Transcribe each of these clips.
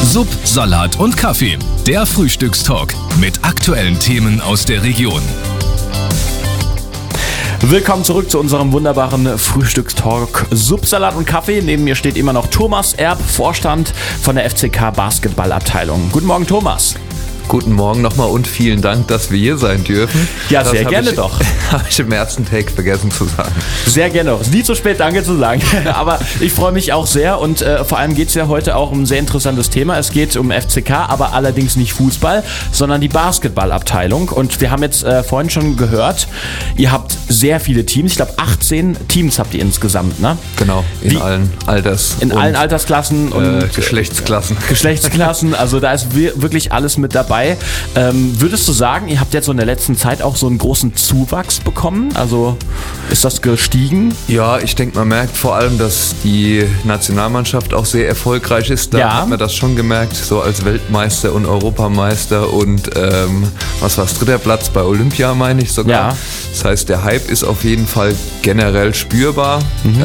Sub, Salat und Kaffee. Der Frühstückstalk mit aktuellen Themen aus der Region. Willkommen zurück zu unserem wunderbaren Frühstückstalk Sub, Salat und Kaffee. Neben mir steht immer noch Thomas Erb, Vorstand von der FCK Basketballabteilung. Guten Morgen, Thomas. Guten Morgen nochmal und vielen Dank, dass wir hier sein dürfen. Ja, sehr gerne doch. Habe ich im ersten Take vergessen zu sagen. Sehr gerne. Es ist nie zu spät, danke zu sagen. Aber ich freue mich auch sehr und vor allem geht es ja heute auch um ein sehr interessantes Thema. Es geht um FCK, aber allerdings nicht Fußball, sondern die Basketballabteilung. Und wir haben jetzt vorhin schon gehört, ihr habt sehr viele Teams. Ich glaube 18 Teams habt ihr insgesamt, ne? Genau, in allen Altersklassen und Geschlechtsklassen, also da ist wirklich alles mit dabei. Würdest du sagen, ihr habt jetzt so in der letzten Zeit auch so einen großen Zuwachs bekommen? Also ist das gestiegen? Ja, ich denke, man merkt vor allem, dass die Nationalmannschaft auch sehr erfolgreich ist. Da hat man das schon gemerkt, so als Weltmeister und Europameister und was war's, 3. Platz bei Olympia, meine ich sogar. Ja. Das heißt, der Hype ist auf jeden Fall generell spürbar.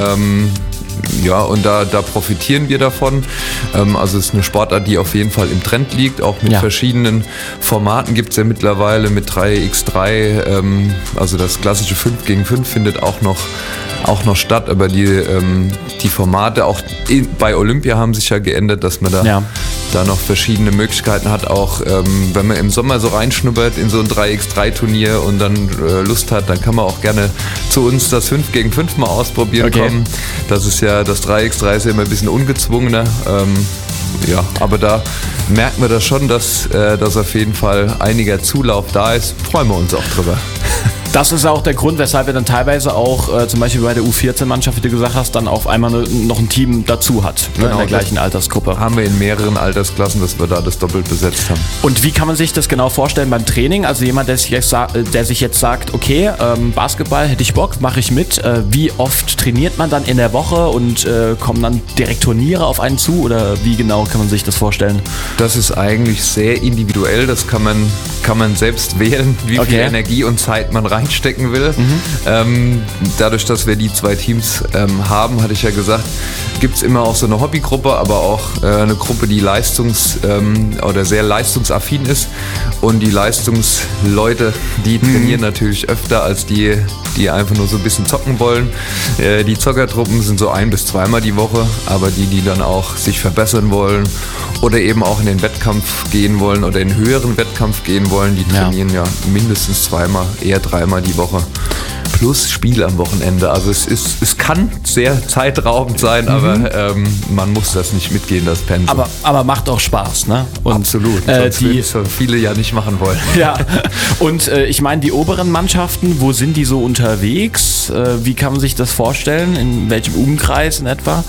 Ja, und da profitieren wir davon. Also es ist eine Sportart, die auf jeden Fall im Trend liegt, auch mit verschiedenen Formaten gibt es ja mittlerweile mit 3x3, also das klassische 5 gegen 5 findet auch noch statt, aber die Formate auch bei Olympia haben sich ja geändert, dass man da noch verschiedene Möglichkeiten hat, auch wenn man im Sommer so reinschnuppert in so ein 3x3-Turnier und dann Lust hat, dann kann man auch gerne zu uns das 5 gegen 5 mal ausprobieren kommen. Das 3x3 ist ja immer ein bisschen ungezwungener. Ja, aber da merken wir das schon, dass auf jeden Fall einiger Zulauf da ist. Freuen wir uns auch drüber. Das ist auch der Grund, weshalb wir dann teilweise auch zum Beispiel bei der U14-Mannschaft, wie du gesagt hast, dann auf einmal noch ein Team dazu hat, in der gleichen Altersgruppe. Haben wir in mehreren Altersklassen, dass wir da das doppelt besetzt haben. Und wie kann man sich das genau vorstellen beim Training? Also jemand, der sich jetzt sagt, okay, Basketball hätte ich Bock, mache ich mit. Wie oft trainiert man dann in der Woche und kommen dann direkt Turniere auf einen zu? Oder wie genau kann man sich das vorstellen? Das ist eigentlich sehr individuell. Das kann man selbst wählen, wie viel Energie und Zeit man reinstecken will. Dadurch, dass wir die 2 Teams haben, hatte ich ja gesagt, gibt es immer auch so eine Hobbygruppe, aber auch eine Gruppe, die oder sehr leistungsaffin ist. Und die Leistungsleute, die trainieren natürlich öfter als die einfach nur so ein bisschen zocken wollen. Die Zockertruppen sind so 1- bis 2-mal die Woche, aber die dann auch sich verbessern wollen oder eben auch in den Wettkampf gehen wollen oder in einen höheren Wettkampf gehen wollen, die trainieren ja mindestens 2-mal, eher 3-mal die Woche. Plus Spiel am Wochenende. Also es kann sehr zeitraubend sein, aber man muss das nicht mitgehen, das Pensum. Aber macht auch Spaß, ne? Und absolut. Sonst würden es viele ja nicht machen wollen. Ja. Und ich meine, die oberen Mannschaften, wo sind die so unterwegs? Wie kann man sich das vorstellen? In welchem Umkreis in etwa?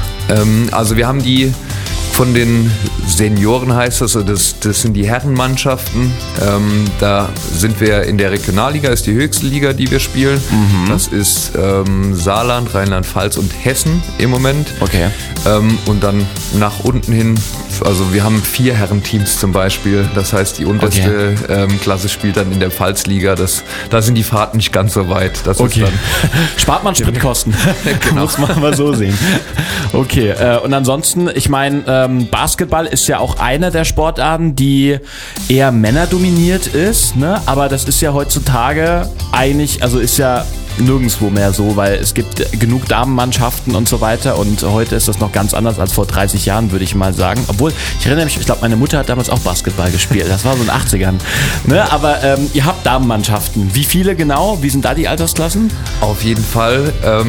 Also wir haben die von den Senioren heißt das, das sind die Herrenmannschaften. Da sind wir in der Regionalliga, ist die höchste Liga, die wir spielen. Das ist Saarland, Rheinland-Pfalz und Hessen im Moment. Okay. Und dann nach unten hin, also wir haben 4 Herrenteams zum Beispiel. Das heißt, die unterste Klasse spielt dann in der Pfalzliga. Da sind die Fahrten nicht ganz so weit. Das ist dann spart man Spritkosten. Genau. Muss man mal so sehen. Okay, und ansonsten, ich meine, Basketball ist ja auch eine der Sportarten, die eher männerdominiert ist, ne? Aber das ist ja heutzutage eigentlich, also ist ja nirgendwo mehr so, weil es gibt genug Damenmannschaften und so weiter und heute ist das noch ganz anders als vor 30 Jahren, würde ich mal sagen. Obwohl, ich erinnere mich, ich glaube, meine Mutter hat damals auch Basketball gespielt. Das war so in den 80ern. Ne? Aber ihr habt Damenmannschaften. Wie viele genau? Wie sind da die Altersklassen? Auf jeden Fall.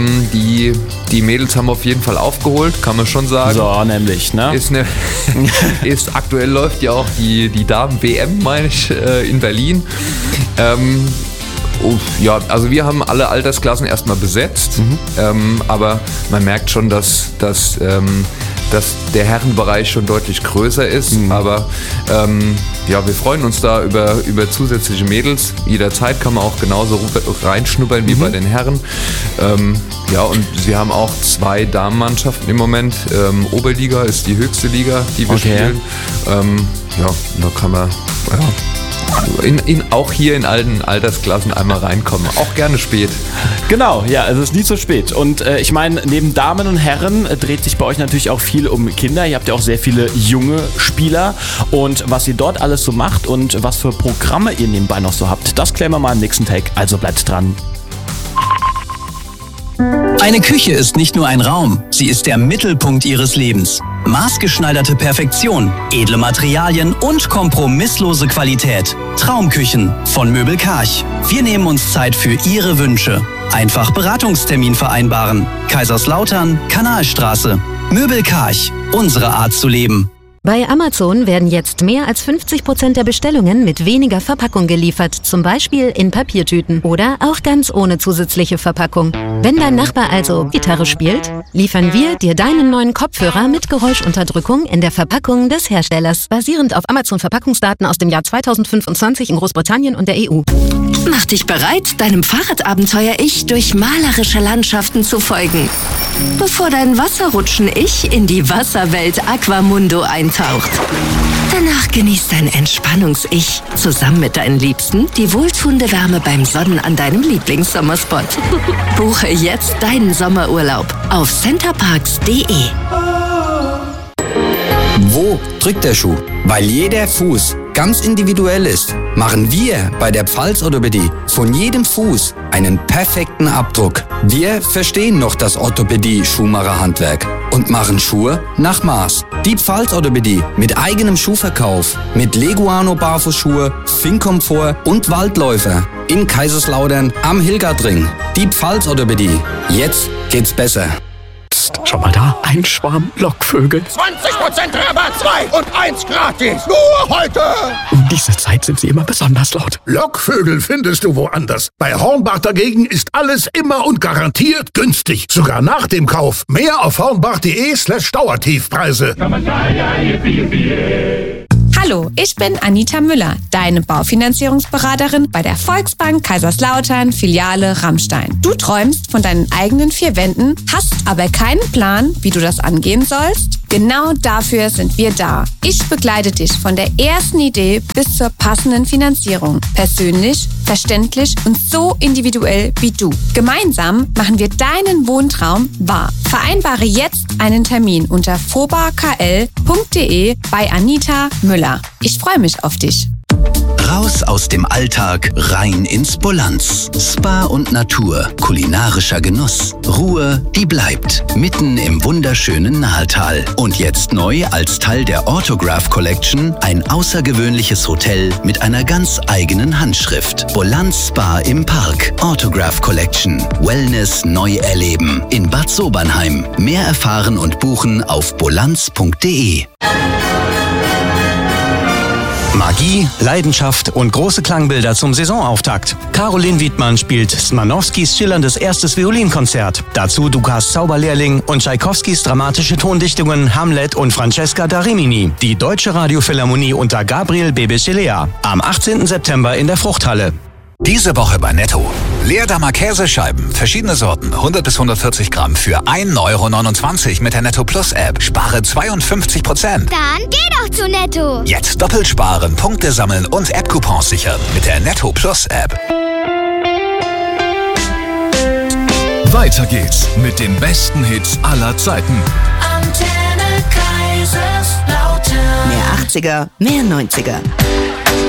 Die Mädels haben auf jeden Fall aufgeholt, kann man schon sagen. So, nämlich, ne? Aktuell läuft ja auch die Damen-WM, meine ich, in Berlin. Ja, also wir haben alle Altersklassen erstmal besetzt, aber man merkt schon, dass der Herrenbereich schon deutlich größer ist, aber ja, wir freuen uns da über zusätzliche Mädels. Jederzeit kann man auch genauso reinschnuppern wie bei den Herren. Ja, und wir haben auch 2 Damenmannschaften im Moment. Oberliga ist die höchste Liga, die wir spielen. Ja, da kann man Auch hier in allen Altersklassen einmal reinkommen. Auch gerne spät. Genau, ja, es ist nie zu spät. Und ich meine, neben Damen und Herren dreht sich bei euch natürlich auch viel um Kinder. Ihr habt ja auch sehr viele junge Spieler. Und was ihr dort alles so macht und was für Programme ihr nebenbei noch so habt, das klären wir mal im nächsten Tag. Also bleibt dran. Eine Küche ist nicht nur ein Raum, sie ist der Mittelpunkt Ihres Lebens. Maßgeschneiderte Perfektion, edle Materialien und kompromisslose Qualität. Traumküchen von Möbel Karch. Wir nehmen uns Zeit für Ihre Wünsche. Einfach Beratungstermin vereinbaren. Kaiserslautern, Kanalstraße. Möbel Karch, unsere Art zu leben. Bei Amazon werden jetzt mehr als 50% der Bestellungen mit weniger Verpackung geliefert, zum Beispiel in Papiertüten oder auch ganz ohne zusätzliche Verpackung. Wenn dein Nachbar also Gitarre spielt, liefern wir dir deinen neuen Kopfhörer mit Geräuschunterdrückung in der Verpackung des Herstellers, basierend auf Amazon-Verpackungsdaten aus dem Jahr 2025 in Großbritannien und der EU. Mach dich bereit, deinem Fahrradabenteuer-Ich durch malerische Landschaften zu folgen, bevor dein Wasserrutschen-Ich in die Wasserwelt Aquamundo eintaucht. Danach genießt dein Entspannungs-Ich zusammen mit deinen Liebsten die wohltuende Wärme beim Sonnen an deinem Lieblingssommerspot. Buche jetzt deinen Sommerurlaub auf centerparks.de. Wo drückt der Schuh? Weil jeder Fuß ganz individuell ist, machen wir bei der Pfalz-Orthopädie von jedem Fuß einen perfekten Abdruck. Wir verstehen noch das Orthopädie-Schuhmacherhandwerk und machen Schuhe nach Maß. Die Pfalz-Orthopädie mit eigenem Schuhverkauf, mit Leguano-Barfußschuhe, Finnkomfort und Waldläufer in Kaiserslautern am Hilgertring. Die Pfalz-Orthopädie. Jetzt geht's besser. Schau mal da, ein Schwarm Lockvögel. 20% Rabatt, 2 und 1 gratis. Nur heute. Um diese Zeit sind sie immer besonders laut. Lockvögel findest du woanders. Bei Hornbach dagegen ist alles immer und garantiert günstig. Sogar nach dem Kauf. Mehr auf hornbach.de/Dauertiefpreise. Hallo, ich bin Anita Müller, deine Baufinanzierungsberaterin bei der Volksbank Kaiserslautern, Filiale Rammstein. Du träumst von deinen eigenen 4 Wänden, hast aber keinen Plan, wie du das angehen sollst? Genau dafür sind wir da. Ich begleite dich von der ersten Idee bis zur passenden Finanzierung. Persönlich, verständlich und so individuell wie du. Gemeinsam machen wir deinen Wohntraum wahr. Vereinbare jetzt einen Termin unter fobarkl.de bei Anita Müller. Ich freue mich auf dich. Raus aus dem Alltag, rein ins Bolanz. Spa und Natur, kulinarischer Genuss, Ruhe, die bleibt. Mitten im wunderschönen Nahetal. Und jetzt neu als Teil der Autograph Collection ein außergewöhnliches Hotel mit einer ganz eigenen Handschrift. Bolanz Spa im Park. Autograph Collection. Wellness neu erleben. In Bad Sobernheim. Mehr erfahren und buchen auf bolanz.de. Magie, Leidenschaft und große Klangbilder zum Saisonauftakt. Caroline Wiedmann spielt Smanowskis schillerndes erstes Violinkonzert. Dazu Dukas Zauberlehrling und Tschaikowskis dramatische Tondichtungen Hamlet und Francesca da Rimini. Die Deutsche Radiophilharmonie unter Gabriel Bebechelea. Am 18. September in der Fruchthalle. Diese Woche bei Netto. Leerdammer Käsescheiben, verschiedene Sorten, 100 bis 140 Gramm für 1,29 € mit der Netto Plus App. Spare 52%. Dann geh doch zu Netto. Jetzt doppelt sparen, Punkte sammeln und App-Coupons sichern mit der Netto Plus App. Weiter geht's mit den besten Hits aller Zeiten. Antenne Kaiserslautern. Mehr 80er, mehr 90er.